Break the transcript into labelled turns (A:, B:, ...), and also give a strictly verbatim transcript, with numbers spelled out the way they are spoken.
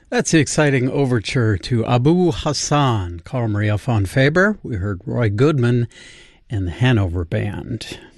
A: That's the exciting overture to Abu Hassan, Carl Maria von Faber. We heard Roy Goodman and the Hanover Band.